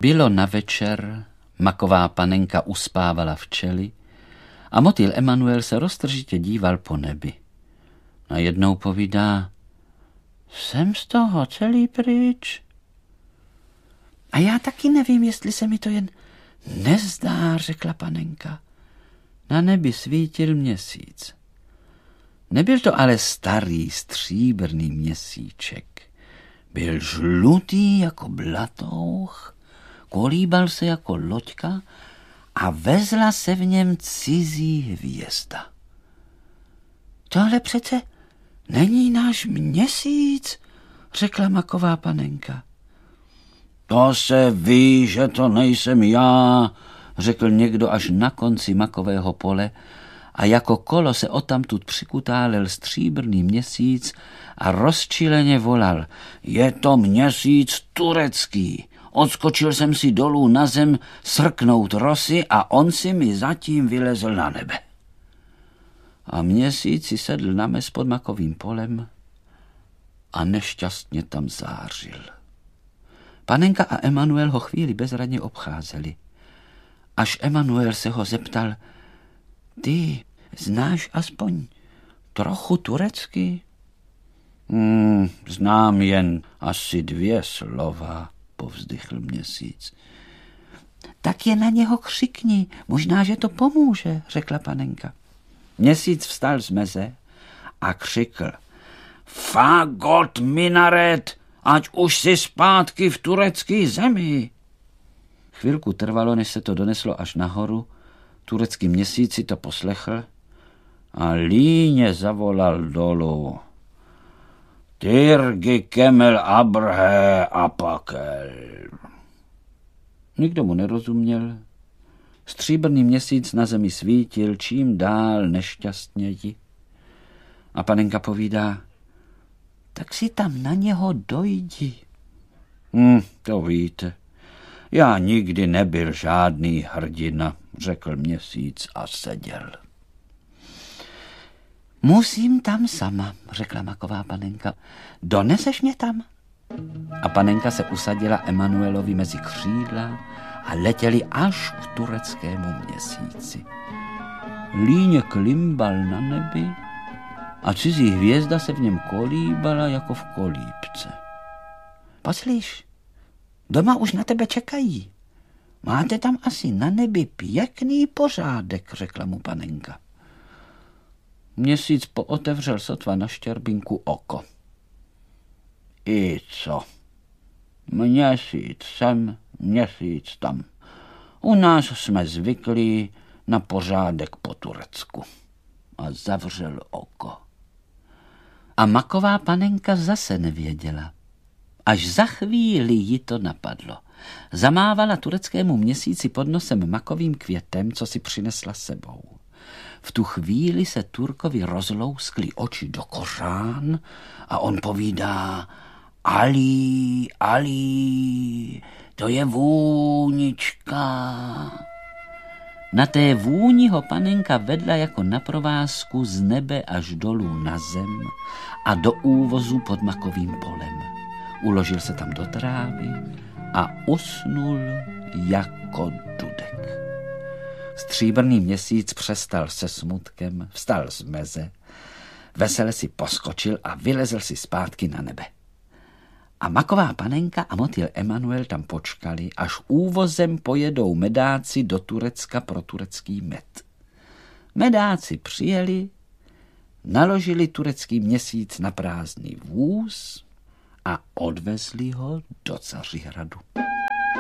Bylo na večer, maková panenka uspávala včely a motýl Emanuel se roztržitě díval po nebi. Najednou povídá: jsem z toho celý pryč. A já taky nevím, jestli se mi to jen nezdá, řekla panenka. Na nebi svítil měsíc. Nebyl to ale starý stříbrný měsíček. Byl žlutý jako blatouch, kolíbal se jako loďka a vezla se v něm cizí hvězda. Tohle přece není náš měsíc, řekla maková panenka. To se ví, že to nejsem já, řekl někdo až na konci makového pole a jako kolo se odtamtud přikutálel stříbrný měsíc a rozčileně volal: je to měsíc turecký. Odskočil jsem si dolů na zem srknout rosy a on si mi zatím vylezl na nebe. A měsíc si sedl na mes pod makovým polem a nešťastně tam zářil. Panenka a Emanuel ho chvíli bezradně obcházeli. Až Emanuel se ho zeptal: ty znáš aspoň trochu turecky? Znám jen asi 2 slova, povzdychl měsíc. Tak je na něho křikni, možná, že to pomůže, řekla panenka. Měsíc vstal z meze a křikl: Fagot minaret, ať už si zpátky v turecké zemi. Chvilku trvalo, než se to doneslo až nahoru. Turecký měsíc si to poslechl a líně zavolal dolů: Tyrgi kemel abrhe apakel. Nikdo mu nerozuměl. Stříbrný měsíc na zemi svítil čím dál nešťastněji. A panenka povídá: tak si tam na něho dojdi. To víte, já nikdy nebyl žádný hrdina, řekl měsíc a seděl. Musím tam sama, řekla maková panenka. Doneseš mě tam? A panenka se usadila Emanuelovi mezi křídla a letěli až k tureckému měsíci. Líně klimbal na nebi a cizí hvězda se v něm kolíbala jako v kolíbce. Poslíš, doma už na tebe čekají. Máte tam asi na nebi pěkný pořádek, řekla mu panenka. Měsíc pootevřel sotva na štěrbinku oko. I co? Měsíc sem, měsíc tam. U nás jsme zvyklí na pořádek po Turecku. A zavřel oko. A maková panenka zase nevěděla. Až za chvíli ji to napadlo. Zamávala tureckému měsíci pod nosem makovým květem, co si přinesla sebou. V tu chvíli se Turkovi rozlouskly oči do kořán a on povídá: Ali, Ali, to je vůnička. Na té vůni ho panenka vedla jako na provázku z nebe až dolů na zem a do úvozu pod makovým polem. Uložil se tam do trávy a usnul jako dudek. Stříbrný měsíc přestal se smutkem, vstal z meze, vesele si poskočil a vylezl si zpátky na nebe. A maková panenka a motýl Emanuel tam počkali, až úvozem pojedou medáci do Turecka pro turecký med. Medáci přijeli, naložili turecký měsíc na prázdný vůz a odvezli ho do Cařihradu.